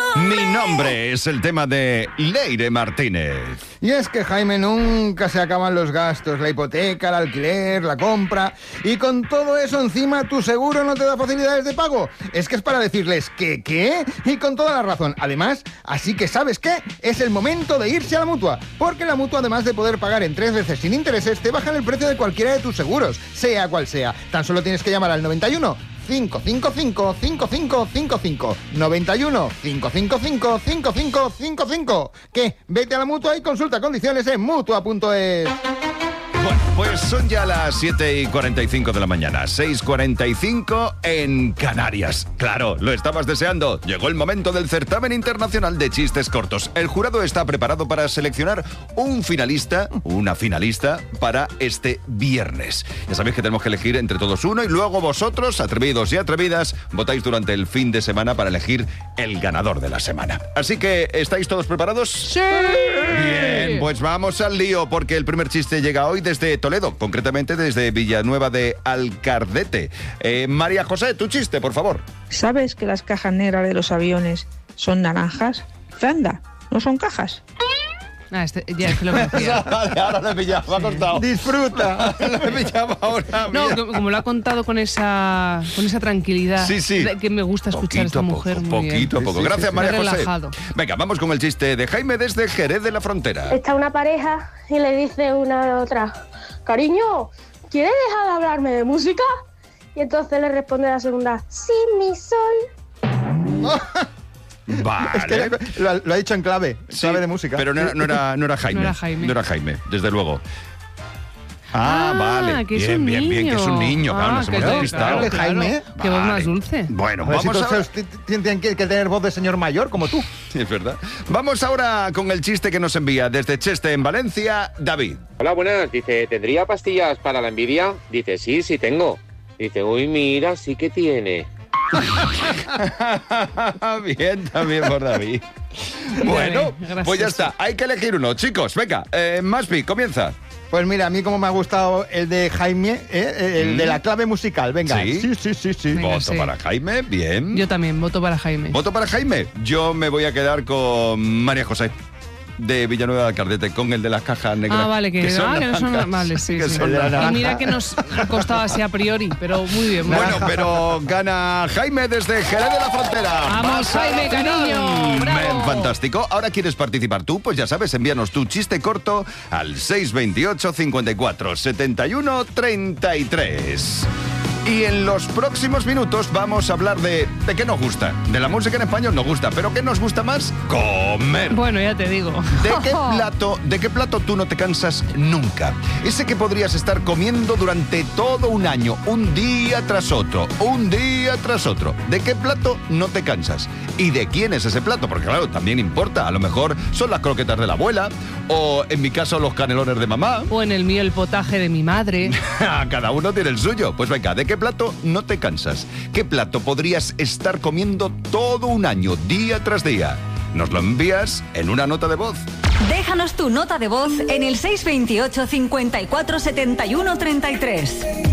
Mi nombre es el tema de Leire Martínez. Y es que, Jaime, nunca se acaban los gastos, la hipoteca, el alquiler, la compra, y con todo eso encima tu seguro no te da facilidades de pago. Es que es para decirles que ¿qué? Y con toda la razón. Además, así que ¿sabes qué? Es el momento de irse a la Mutua, porque la Mutua, además de poder pagar en 3 veces sin intereses, te bajan el precio de cualquiera de tus seguros, sea cual sea. Tan solo tienes que llamar al 91 555 5555 91 555 5555. ¿Qué? Vete a la Mutua y consulta condiciones en Mutua.es. Bueno, pues son ya las 7:45 de la mañana, 6:45 en Canarias. Claro, lo estabas deseando. Llegó el momento del certamen internacional de chistes cortos. El jurado está preparado para seleccionar un finalista, una finalista, para este viernes. Ya sabéis que tenemos que elegir entre todos uno y luego vosotros, atrevidos y atrevidas, votáis durante el fin de semana para elegir el ganador de la semana. Así que, ¿estáis todos preparados? ¡Sí! Bien, pues vamos al lío, porque el primer chiste llega hoy desde Toledo, concretamente desde Villanueva de Alcardete. María José, tu chiste, por favor. ¿Sabes que las cajas negras de los aviones son naranjas? Anda, no son cajas. Ah, ya es que lo conocía. Vale, ahora lo he pillado, me ha cortado. ¡Disfruta! Lo he pillado ahora. No, mira. como lo ha contado con esa tranquilidad. Sí. Que me gusta escuchar a esta mujer. Muy bien. Poquito a poco. Gracias, sí. María Me he José. relajado. Venga, vamos con el chiste de Jaime desde Jerez de la Frontera. Está una pareja y le dice una a la otra: cariño, ¿quieres dejar de hablarme de música? Y entonces le responde la segunda: sí, mi sol. Vale. Es que lo ha dicho en clave Sí, de música. Pero no era Jaime. No era Jaime. No era Jaime, desde luego. Vale. Que es bien, un bien, bien, que es un niño. Claro, nos hemos despistado. claro. Jaime. Qué voz Vale. más dulce. Bueno, Pues si vamos todos ahora... tienen que tener voz de señor mayor, como tú. Es verdad. Vamos ahora con el chiste que nos envía desde Cheste, en Valencia, David. Hola, buenas. Dice, ¿tendría pastillas para la envidia? Dice, sí tengo. Dice, uy, mira, sí que tiene. Bien, también por David. Bueno, gracioso. pues ya está. Hay que elegir uno, chicos. Venga, Maspi, comienza. Pues mira, a mí como me ha gustado el de Jaime, el de la clave musical. Venga. ¿Sí? Sí. Venga, Voto sí. para Jaime, bien. Yo también, voto para Jaime. ¿Voto para Jaime? Yo me voy a quedar con María José, de Villanueva de Alcardete, con el de las cajas negras. Ah, vale, que no naranjas, son... Vale, sí, que sí. son El de la naranjas. Y mira que nos ha costado así a priori, pero muy bien. muy Bueno, bien. pero gana Jaime desde Jerez de la Frontera. ¡Vamos, ¡Vas a la Jaime, final! cariño! ¡Bravo! Fantástico. Ahora quieres participar tú, pues ya sabes, envíanos tu chiste corto al 628 54 71 33. Y en los próximos minutos vamos a hablar de qué nos gusta. De la música en español nos gusta, pero ¿qué nos gusta más? Comer. Bueno, ya te digo. ¿De qué plato tú no te cansas nunca? Ese que podrías estar comiendo durante todo un año, un día tras otro, un día tras otro. ¿De qué plato no te cansas? ¿Y de quién es ese plato? Porque claro, también importa. A lo mejor son las croquetas de la abuela, o en mi caso los canelones de mamá. O en el mío el potaje de mi madre. Cada uno tiene el suyo. Pues venga, ¿de qué plato no te cansas? ¿Qué plato podrías estar comiendo todo un año, día tras día? Nos lo envías en una nota de voz. Déjanos tu nota de voz en el 628 54 71 33.